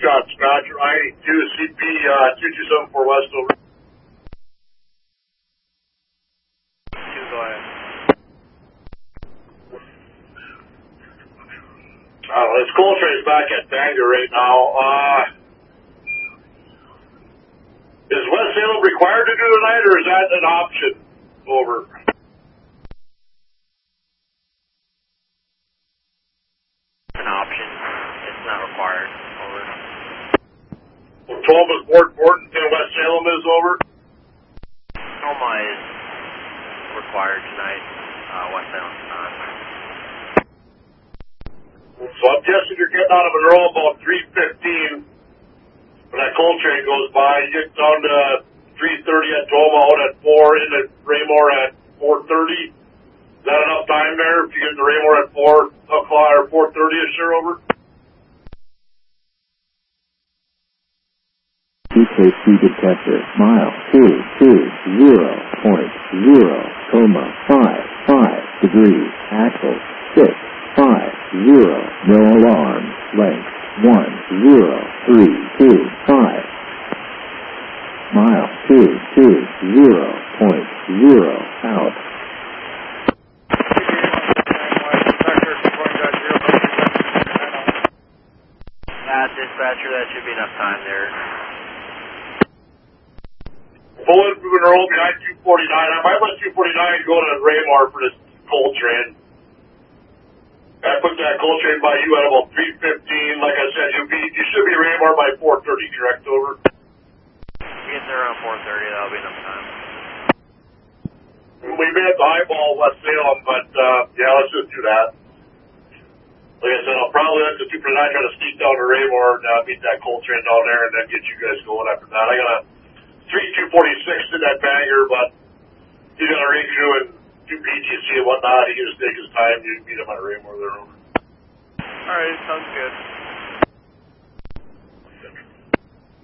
Scott Scratcher, I-82, CP 2274 West over. Go ahead. This Coltrane's back at Bangor right now. Is West Salem required to do tonight, or is that an option? Over. An option. It's not required. Over. Well, Thomas, Port Borton, and West Salem is over. Toma is required tonight. West Salem's not. So I'm guessing you're getting out of Monroe about 3:15. When that Coltrane goes by, you get down to 3:30 at Toma, out at 4, in at Raymore at 4:30. Is that enough time there? If you get to Raymore at 4 o'clock or 4:30ish, or over? EKC detector, mile 220.0, Toma 5 degrees, axle 650, no alarm, length 10325, mile 220.0, out. Dispatcher, that should be enough time there. Pull in from Monroe behind 249. I might let 249 go to Raymore for this Coltrane. I put that Coltrane by you at about 3:15. Like I said, you should be Raymore by 4:30, correct? Over. Get there around 4:30. That'll be enough time. We may have to eyeball West Salem, but yeah, let's just do that. Like I said, I'll probably let the 249 try to sneak down to Raymore and meet that Coltrane down there, and then get you guys going after that. I got a 3-246 in that Bangor, but he's got a rig crew and do PTC and whatnot. He can just take his time. You can meet him at Raymore there. Over. All right, sounds good.